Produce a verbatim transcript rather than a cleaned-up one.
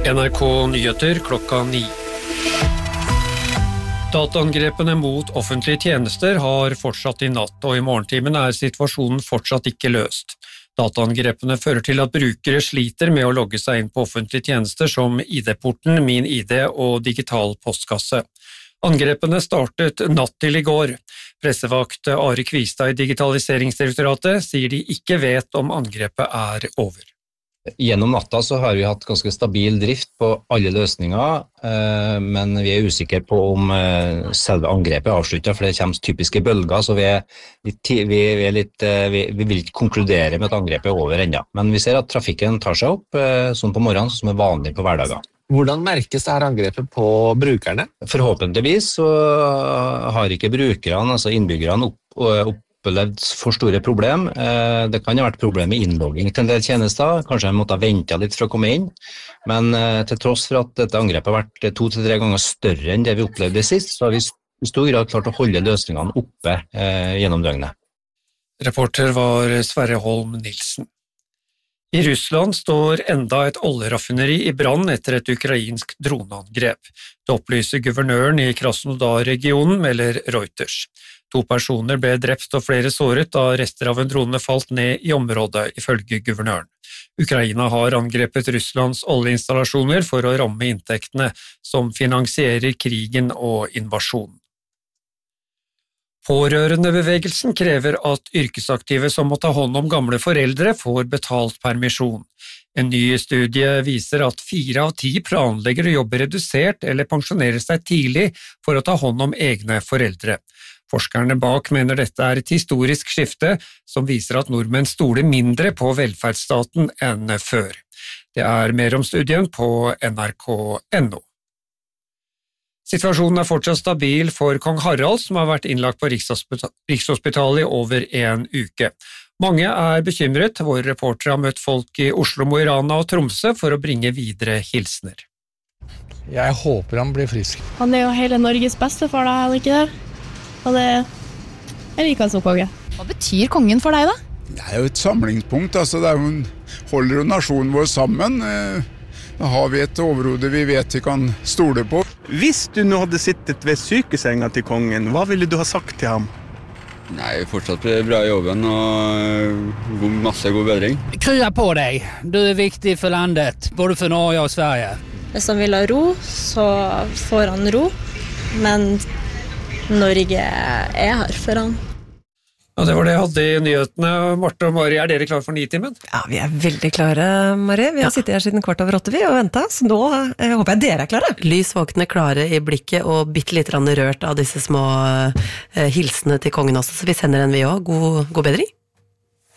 N R K Nyheter klokka ni. Dataangrepene mot offentlige tjenester har fortsatt i natt, og i morgentimen er situasjonen fortsatt ikke løst. Dataangrepene fører til at brukere sliter med å logge seg inn på offentlige tjenester som I D-porten, Min I D og digital postkasse. Angrepene startet natt til i går. Pressevakt Ari Kvistad I Digitaliseringsdirektoratet sier de ikke vet om angrepet er over. Gjennom natta så har vi hatt ganske stabil drift på alle løsninger, men vi er usikre på om selve angrepet er avsluttet, for det kommer typiske bølger, så vi, er litt, vi, er litt, vi, vi vil ikke konkludere med at angrepet er over ennå. Men vi ser at trafikken tar seg opp, sånn på morgenen, som er vanlig på hverdager. Hvordan merkes det her angrepet på brukerne? Forhåpentligvis så har ikke brukerne, altså innbyggerne, opp, opp opplevd for store problem. Det kan ha vært problem med innlogging til en del tjenester, kanskje jeg måtte ha ventet litt for å komme inn, men til tross for at dette angrepet har vært to til tre ganger større enn det vi opplevde sist, så har vi I stor grad klart å holde løsningene oppe gjennom døgnet. Reporter var Sverre Holm Nilsen. I Russland står enda et oljeraffineri I brann etter et ukrainsk droneangrep. Det opplyser guvernøren I Krasnodar-regionen, melder Reuters. To personer ble drept og flere såret da rester av en drone falt ned I området, ifølge guvernøren. Ukraina har angrepet Russlands oljeinstallasjoner for å ramme inntektene som finansierer krigen og invasjonen. Pårørendebevegelsen krever at yrkesaktive som må ta hånd om gamle foreldre får betalt permisjon. En ny studie viser at fire av ti planlegger å jobbe redusert eller pensjonere seg tidlig for å ta hånd om egne foreldre. Forskerne bak mener dette er et historisk skifte som viser at nordmenn stoler mindre på velferdsstaten enn før. Det er mer om studien på N R K punktum N O. Situasjonen er fortsatt stabil for kong Harald, som har vært innlagt på Rikshospitalet I over en uke. Mange er bekymret. Våre reportere har møtt folk I Oslo, Mo I Rana og Tromsø for å bringe videre hilsener. Jeg håper han blir frisk. Han er jo hele Norges bestefar, da, er det ikke det? Og det er like han som konge. Hva betyr kongen for deg da? Det er jo et samlingspunkt, altså det er jo en, holder jo nasjonen vår sammen. Da har vi et overhode vi vet vi kan stole på. Hvis du nå hadde sittet ved sykesenga til kongen, hva ville du ha sagt til ham? Nei, fortsatt bra I jobben og masse god bedring. Krya på deg, du er viktig for landet, både for Norge og Sverige. Hvis han vil ha ro, så får han ro, men Norge er her for han. Ja, det var det jeg hadde I nyhetene. Marte og Mari, er dere klare for nitimen? Ja, vi er veldig klare, Mari. Vi har ja. sittet her siden kvart over åtte vi og ventet, så nå eh, håper jeg dere er klare. Lys våkne, klare I blikket og bitte litt rørt av disse små eh, hilsene til kongen også, så vi sender en vi også. God, god bedring.